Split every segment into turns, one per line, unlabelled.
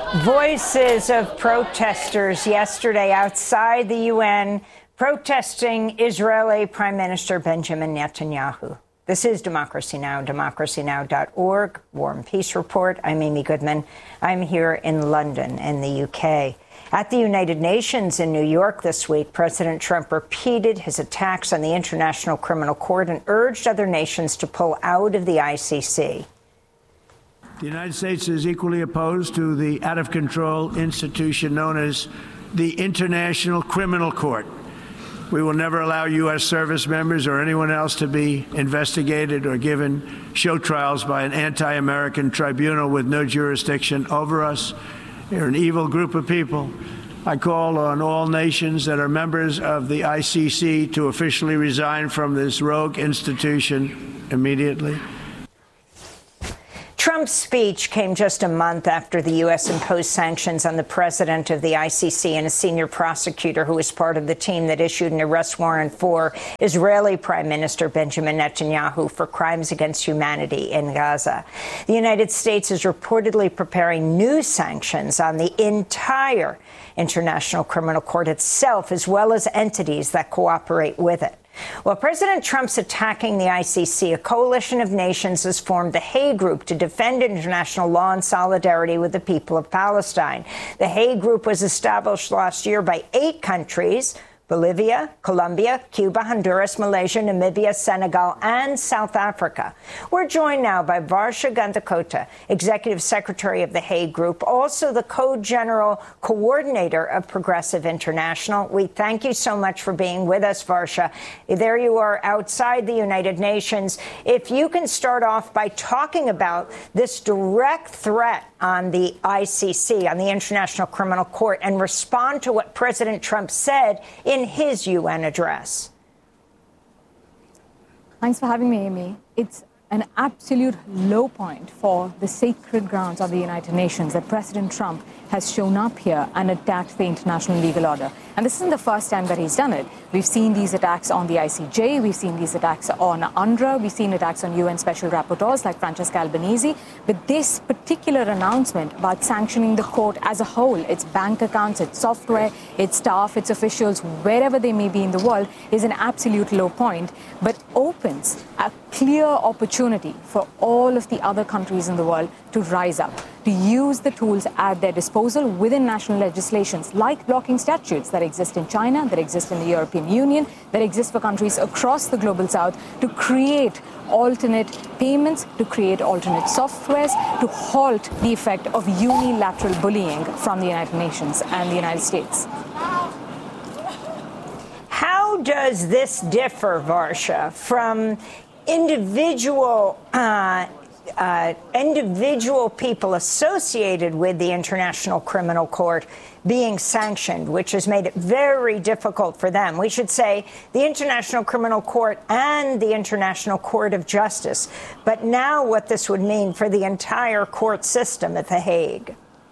Voices of protesters yesterday outside the UN protesting Israeli Prime Minister Benjamin Netanyahu. This is Democracy Now!, democracynow.org, War and Peace Report. I'm Amy Goodman. I'm here in London, in the UK. At the United Nations in New York this week, President Trump repeated his attacks on the International Criminal Court and urged other nations to pull out of the ICC.
The United States is equally opposed to the out-of-control institution known as the International Criminal Court. We will never allow U.S. service members or anyone else to be investigated or given show trials by an anti-American tribunal with no jurisdiction over us. They're an evil group of people. I call on all nations that are members of the ICC to officially resign from this rogue institution immediately.
Trump's speech came just a month after the U.S. imposed sanctions on the president of the ICC and a senior prosecutor who was part of the team that issued an arrest warrant for Israeli Prime Minister Benjamin Netanyahu for crimes against humanity in Gaza. The United States is reportedly preparing new sanctions on the entire International Criminal Court itself, as well as entities that cooperate with it. While President Trump's attacking the ICC, a coalition of nations has formed the Hague Group to defend international law and solidarity with the people of Palestine. The Hague Group was established last year by 8 countries: Bolivia, Colombia, Cuba, Honduras, Malaysia, Namibia, Senegal, and South Africa. We're joined now by Varsha Gandakota, Executive Secretary of the Hague Group, also the Co-General Coordinator of Progressive International. We thank you so much for being with us, Varsha. There you are outside the United Nations. If you can start off by talking about this direct threat on the ICC, on the International Criminal Court, and respond to what President Trump said in his UN address.
Thanks for having me, Amy. It's an absolute low point for the sacred grounds of the United Nations that President Trump has shown up here and attacked the international legal order. And this isn't the first time that he's done it. We've seen these attacks on the ICJ, we've seen these attacks on UNRWA, we've seen attacks on UN special rapporteurs like Francesca Albanese. But this particular announcement about sanctioning the court as a whole, its bank accounts, its software, its staff, its officials, wherever they may be in the world, is an absolute low point, but opens a clear opportunity for all of the other countries in the world to rise up, to use the tools at their disposal within national legislations, like blocking statutes that exist in China, that exist in the European Union, that exist for countries across the global south, to create alternate payments, to create alternate softwares, to halt the effect of unilateral bullying from the United Nations and the United States.
How does this differ, Varsha, from individual people associated with the International Criminal Court being sanctioned, which has made it very difficult for them? We should say the International Criminal Court and the International Court of Justice. But now what this would mean for the entire court system at The Hague.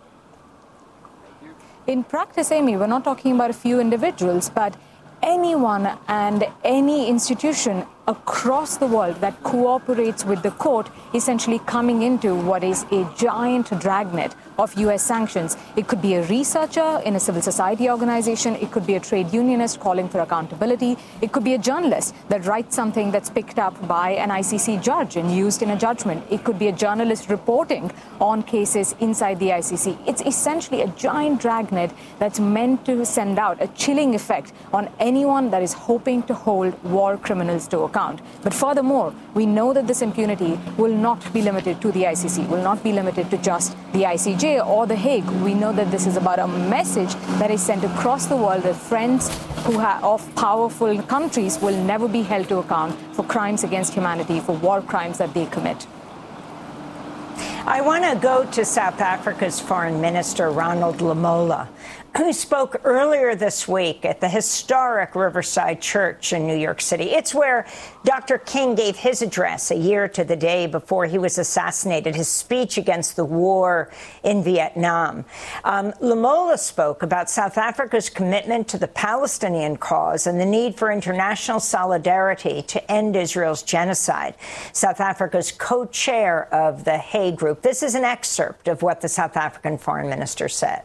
In practice, Amy, we're not talking about a few individuals, but anyone and any institution across the world that cooperates with the court, essentially coming into what is a giant dragnet of U.S. sanctions. It could be a researcher in a civil society organization. It could be a trade unionist calling for accountability. It could be a journalist that writes something that's picked up by an ICC judge and used in a judgment. It could be a journalist reporting on cases inside the ICC. It's essentially a giant dragnet that's meant to send out a chilling effect on anyone that is hoping to hold war criminals to account. But furthermore, we know that this impunity will not be limited to the ICC, will not be limited to just the ICJ or The Hague. We know that this is about a message that is sent across the world that friends of powerful countries will never be held to account for crimes against humanity, for war crimes that they commit.
I want to go to South Africa's Foreign Minister, Ronald Lamola. who spoke earlier this week at the historic Riverside Church in New York City. It's where Dr. King gave his address a year to the day before he was assassinated, his speech against the war in Vietnam. Lamola spoke about South Africa's commitment to the Palestinian cause and the need for international solidarity to end Israel's genocide. South Africa's co-chair of the Hague Group. This is an excerpt of what the South African foreign minister said.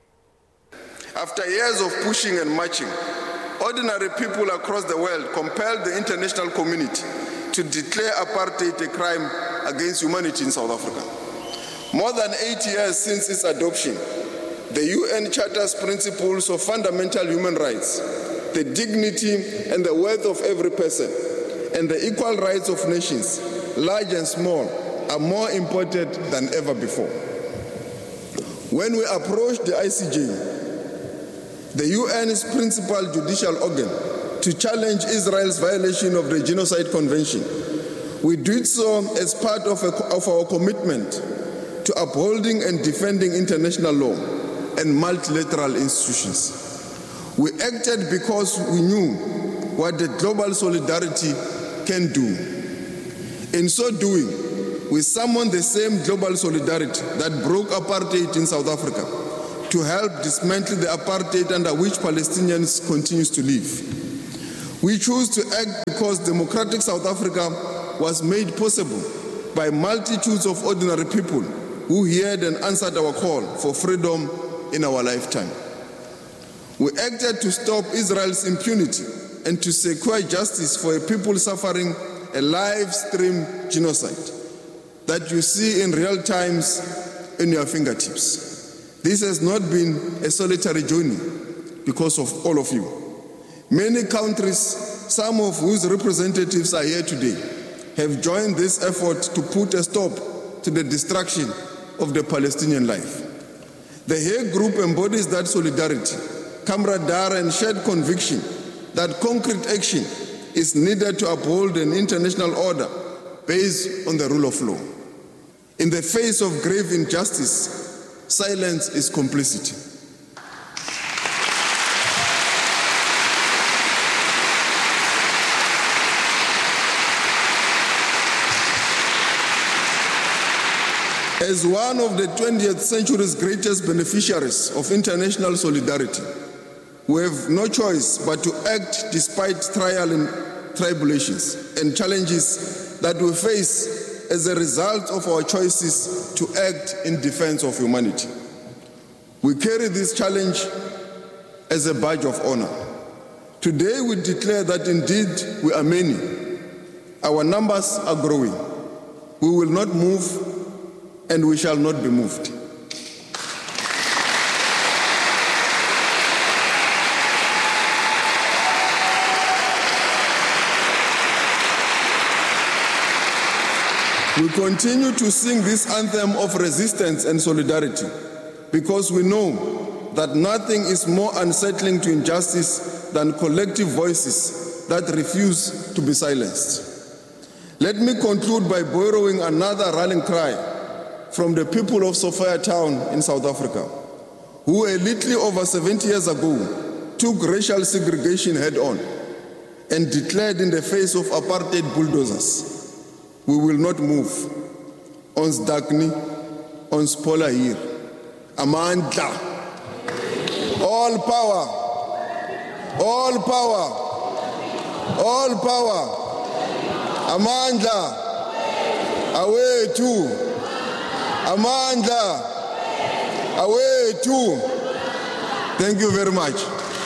After years of pushing and marching, ordinary people across the world compelled the international community to declare apartheid a crime against humanity in South Africa. More than 8 years since its adoption, the UN Charter's principles of fundamental human rights, the dignity and the worth of every person, and the equal rights of nations, large and small, are more important than ever before. When we approached the ICJ, the UN's principal judicial organ, to challenge Israel's violation of the Genocide Convention, we did so as part of our commitment to upholding and defending international law and multilateral institutions. We acted because we knew what the global solidarity can do. In so doing, we summoned the same global solidarity that broke apartheid in South Africa to help dismantle the apartheid under which Palestinians continue to live. We choose to act because democratic South Africa was made possible by multitudes of ordinary people who heard and answered our call for freedom in our lifetime. We acted to stop Israel's impunity and to secure justice for a people suffering a live-stream genocide that you see in real times in your fingertips. This has not been a solitary journey because of all of you. Many countries, some of whose representatives are here today, have joined this effort to put a stop to the destruction of the Palestinian life. The Hague Group embodies that solidarity, camaraderie, and shared conviction that concrete action is needed to uphold an international order based on the rule of law. In the face of grave injustice, silence is complicity. As one of the 20th century's greatest beneficiaries of international solidarity, we have no choice but to act despite trial and tribulations and challenges that we face as a result of our choices to act in defense of humanity. We carry this challenge as a badge of honor. Today we declare that indeed we are many. Our numbers are growing. We will not move and we shall not be moved. We continue to sing this anthem of resistance and solidarity because we know that nothing is more unsettling to injustice than collective voices that refuse to be silenced. Let me conclude by borrowing another rallying cry from the people of Sophiatown in South Africa, who a little over 70 years ago took racial segregation head-on and declared in the face of apartheid bulldozers, "We will not move. Ons Dagni, ons Pola hier. Amandla. All power. All power. All power. Amandla. Away too. Amandla. Away too. Thank you very much.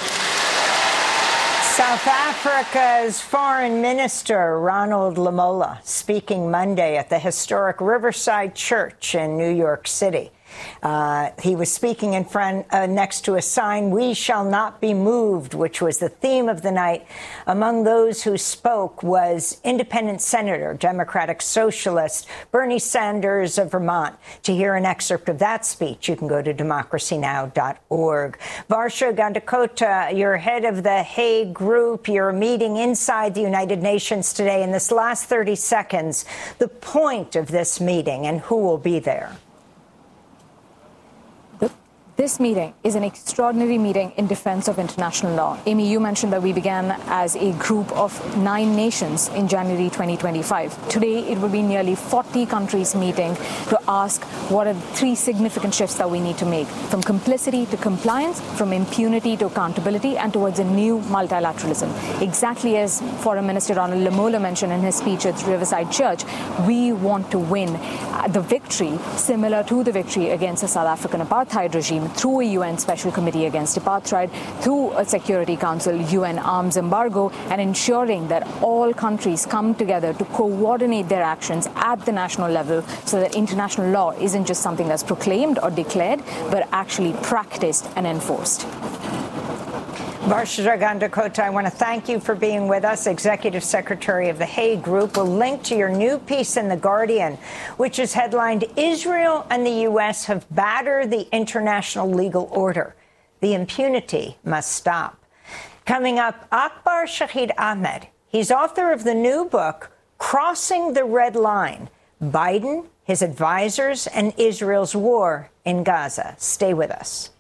South Africa's Foreign Minister Ronald Lamola speaking Monday at the historic Riverside Church in New York City. He was speaking in front next to a sign, "We shall not be moved," which was the theme of the night. Among those who spoke was independent Senator, Democratic Socialist Bernie Sanders of Vermont. To hear an excerpt of that speech, you can go to democracynow.org. Varsha Gandakota, you're head of the Hague Group. You're meeting inside the United Nations today. In this last 30 seconds, the point of this meeting and who will be there.
This meeting is an extraordinary meeting in defense of international law. Amy, you mentioned that we began as a group of 9 nations in January 2025. Today, it will be nearly 40 countries meeting to ask what are the 3 significant shifts that we need to make, from complicity to compliance, from impunity to accountability, and towards a new multilateralism. Exactly as Foreign Minister Ronald Lamola mentioned in his speech at Riverside Church, we want to win the victory similar to the victory against the South African apartheid regime through a UN Special Committee against apartheid, through a Security Council UN arms embargo, and ensuring that all countries come together to coordinate their actions at the national level so that international law isn't just something that's proclaimed or declared, but actually practiced and enforced.
Varsha Gandakota, I want to thank you for being with us, Executive Secretary of the Hague Group. We'll link to your new piece in The Guardian, which is headlined, Israel and the U.S. have battered the international legal order. The impunity must stop. Coming up, Akbar Shahid Ahmed. He's author of the new book, Crossing the Red Line, Biden, his advisors, and Israel's war in Gaza. Stay with us.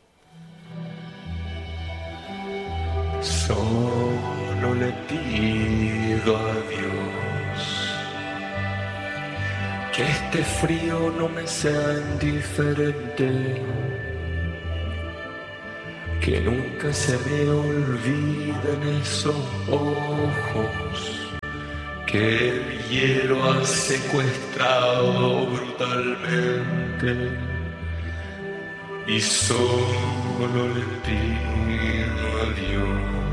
Solo le pido a Dios que este frío no me sea indiferente, que nunca se me olviden esos ojos que el hielo ha secuestrado brutalmente, y solo le pido a Dios